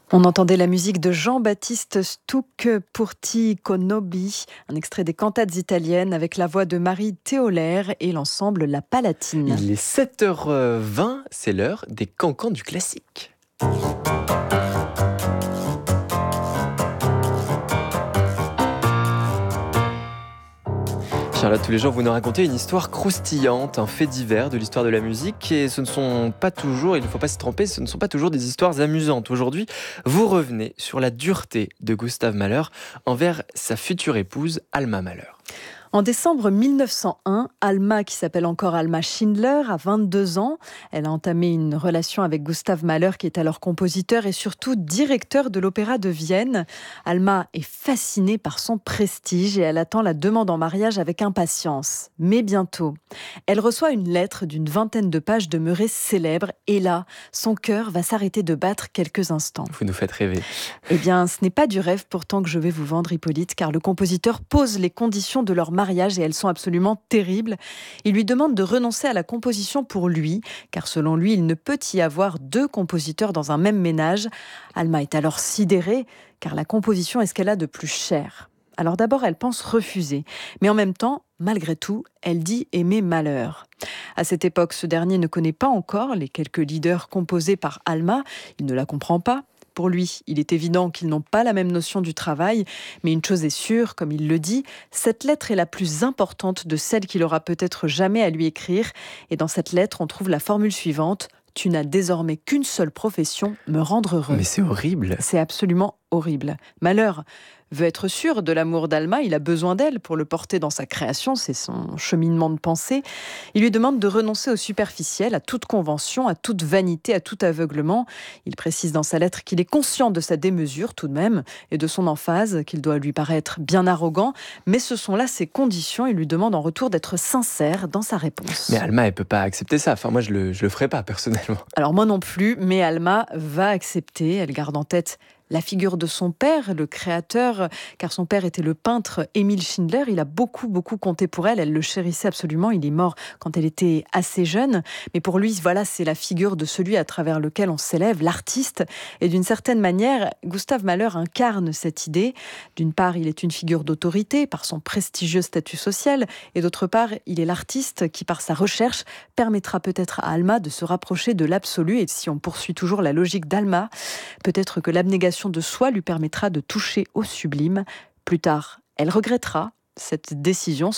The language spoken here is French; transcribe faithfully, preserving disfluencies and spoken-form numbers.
On entendait la musique de Jean-Baptiste Stuck pour Ti Conobi, un extrait des cantates italiennes avec la voix de Marie Théolaire et l'ensemble La Palatine. Il est sept heures vingt, c'est l'heure des cancans du classique. Charlotte, tous les jours, vous nous racontez une histoire croustillante, un fait divers de l'histoire de la musique. Et ce ne sont pas toujours, il ne faut pas se tromper, ce ne sont pas toujours des histoires amusantes. Aujourd'hui, vous revenez sur la dureté de Gustav Mahler envers sa future épouse, Alma Mahler. En décembre mille neuf cent un, Alma, qui s'appelle encore Alma Schindler, a vingt-deux ans. Elle a entamé une relation avec Gustav Mahler, qui est alors compositeur et surtout directeur de l'Opéra de Vienne. Alma est fascinée par son prestige et elle attend la demande en mariage avec impatience. Mais bientôt, elle reçoit une lettre d'une vingtaine de pages demeurée célèbre et là, son cœur va s'arrêter de battre quelques instants. Vous nous faites rêver. Eh bien, ce n'est pas du rêve pourtant que je vais vous vendre, Hippolyte, car le compositeur pose les conditions de leur mariage mariage et elles sont absolument terribles. Il lui demande de renoncer à la composition pour lui, car selon lui, il ne peut y avoir deux compositeurs dans un même ménage. Alma est alors sidérée, car la composition est ce qu'elle a de plus cher. Alors d'abord, elle pense refuser, mais en même temps, malgré tout, elle dit aimer Mahler. À cette époque, ce dernier ne connaît pas encore les quelques leaders composés par Alma, il ne la comprend pas. Pour lui, il est évident qu'ils n'ont pas la même notion du travail, mais une chose est sûre, comme il le dit, cette lettre est la plus importante de celles qu'il aura peut-être jamais à lui écrire. Et dans cette lettre, on trouve la formule suivante: « Tu n'as désormais qu'une seule profession, me rendre heureux ». Mais c'est horrible. C'est absolument horrible. Mahler veut être sûr de l'amour d'Alma, il a besoin d'elle pour le porter dans sa création, c'est son cheminement de pensée. Il lui demande de renoncer au superficiel, à toute convention, à toute vanité, à tout aveuglement. Il précise dans sa lettre qu'il est conscient de sa démesure tout de même et de son emphase, qu'il doit lui paraître bien arrogant, mais ce sont là ses conditions. Il lui demande en retour d'être sincère dans sa réponse. Mais Alma, elle peut pas accepter ça. Enfin, moi, je le, je le ferais pas personnellement. Alors moi non plus, mais Alma va accepter. Elle garde en tête la figure de son père, le créateur, car son père était le peintre Emil Schindler. Il a beaucoup, beaucoup compté pour elle. Elle le chérissait absolument. Il est mort quand elle était assez jeune. Mais pour lui, voilà, c'est la figure de celui à travers lequel on s'élève, l'artiste. Et d'une certaine manière, Gustav Mahler incarne cette idée. D'une part, il est une figure d'autorité par son prestigieux statut social. Et d'autre part, il est l'artiste qui, par sa recherche, permettra peut-être à Alma de se rapprocher de l'absolu. Et si on poursuit toujours la logique d'Alma, peut-être que l'abnégation de soi lui permettra de toucher au sublime. Plus tard, elle regrettera cette décision.